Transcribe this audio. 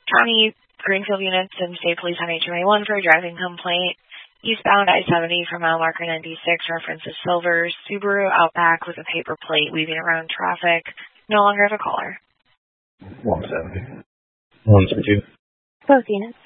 County Greenfield units and State Police on HMA 1 for a driving complaint. Eastbound I-70 from mile marker 96, references Silver, Subaru Outback with a paper plate weaving around traffic. No longer have a caller. 170. 172. Both units.